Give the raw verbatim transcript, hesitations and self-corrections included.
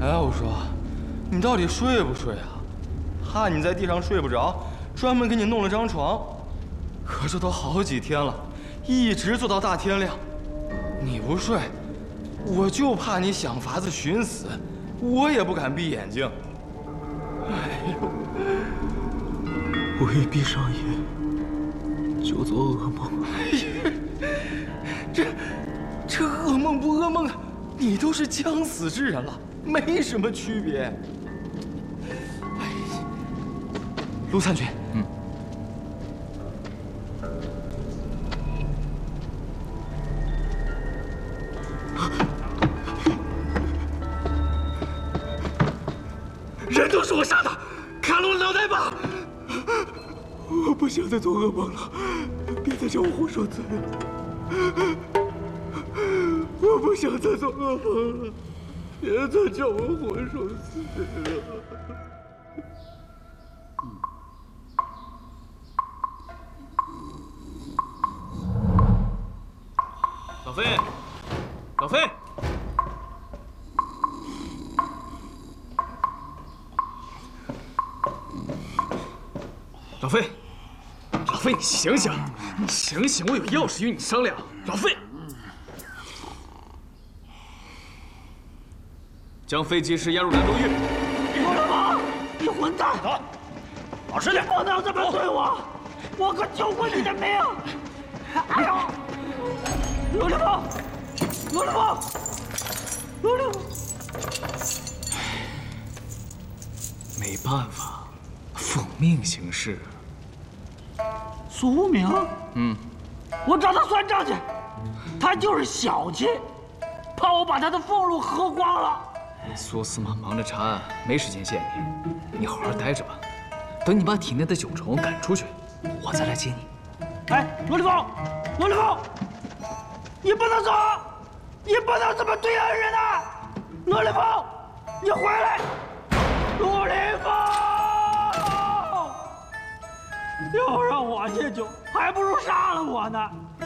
哎，我说，你到底睡不睡啊？怕你在地上睡不着，专门给你弄了张床。可这都好几天了，一直做到大天亮，你不睡，我就怕你想法子寻死，我也不敢闭眼睛。哎呦， 我一闭上眼就做噩梦。 哎呀，这这噩梦不噩梦的，你都是将死之人了，没什么区别。哎，陆参军，嗯。 人都是我杀的，砍了我脑袋吧！我不想再做噩梦了，别再叫我胡说嘴了。我不想再做噩梦了，别再叫我胡说嘴了。 老飞，老飞。 老飞，老飞，你醒醒！你醒醒！我有要事与你商量。老飞，将飞及时押入南州狱。 陆流氓，你混蛋！ 走，老实点！ 不能这么对我，我可救过你的命！哎呦，陆流氓，陆流氓，陆流氓！ 没办法，奉命行事。 苏无名， 嗯， 我找他算账去，他就是小气，怕我把他的俸禄喝光了。 苏司马忙着查案，没时间见你，你好好待着吧。等你把体内的九虫赶出去，我再来接你。 哎，罗立峰，罗立峰，你不能走，你不能这么对恩人呐！罗立峰，你回来！陆立峰。 要让我戒酒，还不如杀了我呢！